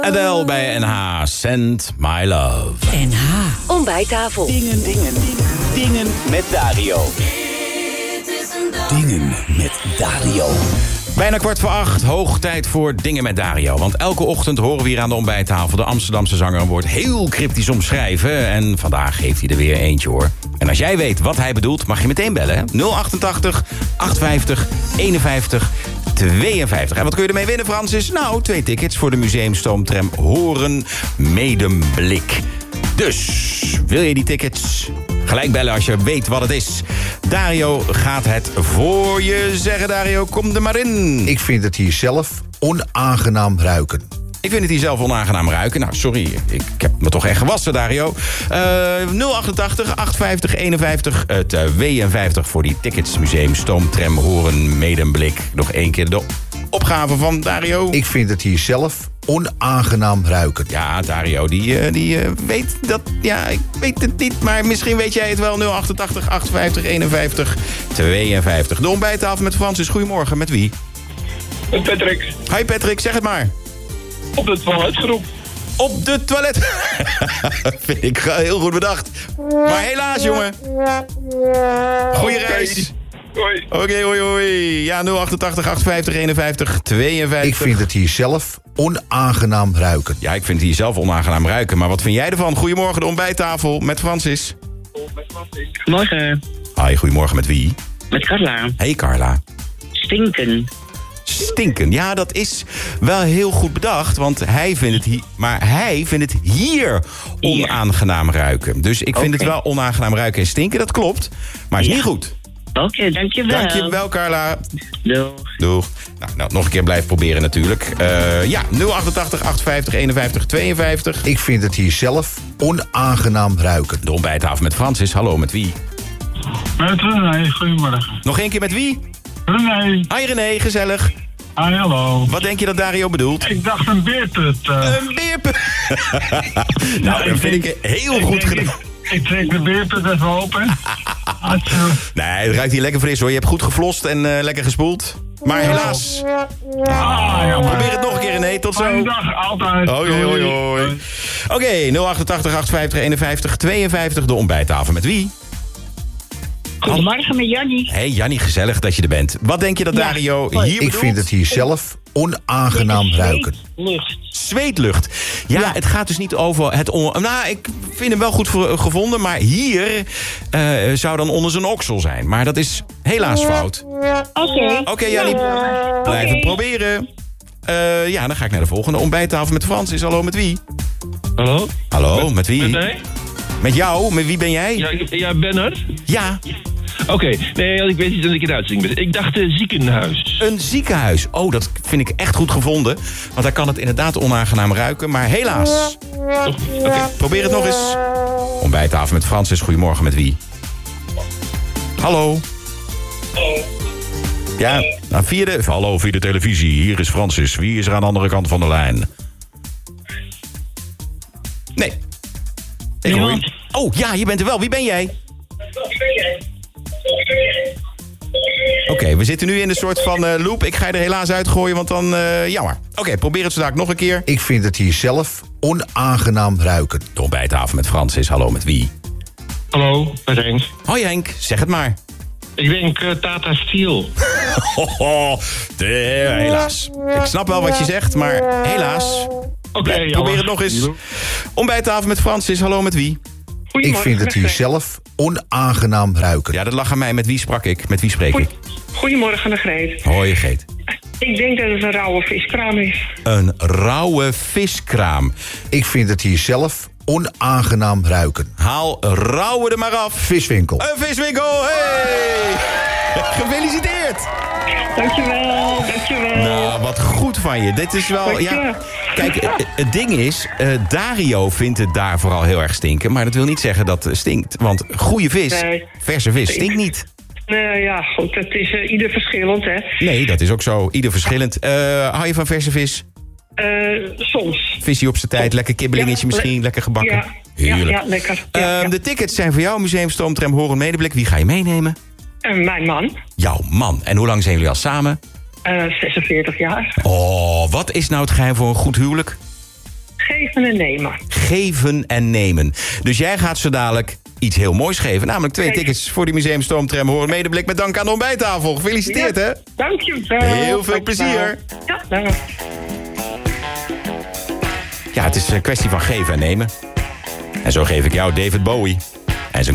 Adele bij NH, Send My Love. NH. Ontbijttafel. Dingen met Dario. Dingen met Dario. Bijna 7:15, hoog tijd voor Dingen met Dario. Want elke ochtend horen we hier aan de ontbijttafel de Amsterdamse zanger een woord heel cryptisch omschrijven. En vandaag geeft hij er weer eentje, hoor. En als jij weet wat hij bedoelt, mag je meteen bellen, hè? 088 850 51 52. En wat kun je ermee winnen, Francis? Nou, 2 tickets voor de museumstoomtram Horen Medemblik. Dus, wil je die tickets? Gelijk bellen als je weet wat het is. Dario gaat het voor je zeggen. Dario, kom er maar in. Ik vind het hier zelf onaangenaam ruiken. Ik vind het hier zelf onaangenaam ruiken. Nou, sorry, ik heb me toch echt gewassen, Dario. 088 850 51 52 voor die tickets. Museum Stoomtram Horen Medemblik. Nog 1 keer de opgave van Dario. Ik vind het hier zelf onaangenaam ruiken. Ja, Dario, die weet dat... Ja, ik weet het niet, maar misschien weet jij het wel. 088 850 51 52. De ontbijttafel met Francis. Goedemorgen, met wie? Met Patrick. Hi Patrick, zeg het maar. Op de toiletgroep. Op de toilet. Vind ik heel goed bedacht. Maar helaas, jongen. Goeie reis. Hoi. Oké, hoi, hoi. Ja, 088 850 51 52. Ik vind het hier zelf onaangenaam ruiken. Ja, ik vind het hier zelf onaangenaam ruiken. Maar wat vind jij ervan? Goedemorgen, de ontbijttafel met Francis. Morgen, Hi, goedemorgen, met wie? met Carla. Hey Carla. Stinken. Stinken. Ja, dat is wel heel goed bedacht, want hij vindt het hier onaangenaam ruiken. Dus ik vind het wel onaangenaam ruiken en stinken, dat klopt. Maar het is niet goed. Oké, dankjewel. Dankjewel, Carla. Doeg. Doeg. Nou, nog een keer blijven proberen natuurlijk. Ja, 088 850 51 52. Ik vind het hier zelf onaangenaam ruiken. De ontbijttafel met Francis. Hallo, met wie? Met René, goedemorgen. Nog 1 keer met wie? René. Hi René, gezellig. Hi, hallo. Wat denk je dat Dario bedoelt? Ik dacht een beerput. Een beerput. Nou, dat vind ik heel goed gedaan. Ik trek de beerput even open. Nee, het ruikt hier lekker fris hoor. Je hebt goed geflost en lekker gespoeld. Maar helaas. Probeer het nog een keer, René. Tot zo. Fijne dag, altijd. Hoi. Oké, 088 850 51 52. De ontbijttafel met wie? Goedemorgen met Jannie. Hey Jannie, gezellig dat je er bent. Wat denk je dat Dario hier bedoelt? Ik vind het hier zelf onaangenaam ruiken. Lucht. Zweetlucht. Ja, het gaat dus niet over het... Nou, ik vind hem wel goed gevonden, maar hier zou dan onder zijn oksel zijn. Maar dat is helaas fout. Oké, Jannie, blijf het proberen. Ja, dan ga ik naar de volgende ontbijttafel met Francis. Hallo, met wie? Hallo? Hallo, met wie? Met mij? Met jou? Met wie ben jij? Ja, Bernard? Ja. Oké, nee, ik weet niet dat ik in de uitzending ben. Ik dacht ziekenhuis. Een ziekenhuis. Oh, dat vind ik echt goed gevonden. Want daar kan het inderdaad onaangenaam ruiken. Maar helaas. Oké, probeer het nog eens. Ontbijttafel met Francis. Goedemorgen, met wie? Hallo. Ja, nou, hallo, via de televisie. Hier is Francis. Wie is er aan de andere kant van de lijn? Nee. Ik hoor je. Oh, ja, je bent er wel. Wie ben jij? Oké, we zitten nu in een soort van loop. Ik ga je er helaas uitgooien, want dan... jammer. Oké, probeer het zo dadelijk nog een keer. Ik vind het hier zelf onaangenaam ruiken. De ontbijttafel met Francis. Hallo, met wie? Hallo, met Henk. Hoi Henk, zeg het maar. Ik denk Tata Steel. Helaas. Ik snap wel wat je zegt, maar helaas. Oké, probeer het nog eens. Ontbijttafel met Francis. Hallo, met wie? Ik vind het hier zelf onaangenaam ruiken. Ja, dat lag aan mij. Met wie sprak ik? Met wie spreek ik? Goedemorgen, Greet. Hoi, Greet. Ik denk dat het een rauwe viskraam is. Een rauwe viskraam. Ik vind het hier zelf onaangenaam ruiken. Haal rauwe er maar af. Viswinkel. Een viswinkel, hey! Gefeliciteerd! Dankjewel. Nou, wat goed van je. Dit is wel... Ja, kijk, het ding is... Dario vindt het daar vooral heel erg stinken. Maar dat wil niet zeggen dat het stinkt. Want goede vis, verse vis, stinkt niet. Ja, goed. Het is ieder verschillend, hè. Nee, dat is ook zo. Ieder verschillend. Hou je van verse vis? Soms. Visie op zijn tijd, lekker kibbelingetje misschien, lekker gebakken. Heerlijk. Ja, lekker. Ja. De tickets zijn voor jou, Museum Stoomtram Horen Medemblik. Wie ga je meenemen? Mijn man. Jouw man. En hoe lang zijn jullie al samen? 46 jaar. Oh, wat is nou het geheim voor een goed huwelijk? geven en nemen. Geven en nemen. Dus jij gaat zo dadelijk iets heel moois geven. Namelijk 2 Kijk. tickets voor die Museumstoomtram Horen Medeblik met dank aan de ontbijttafel. Gefeliciteerd, hè? Dankjewel. Heel veel plezier. Ja, dank. Ja, het is een kwestie van geven en nemen. En zo geef ik jou David Bowie.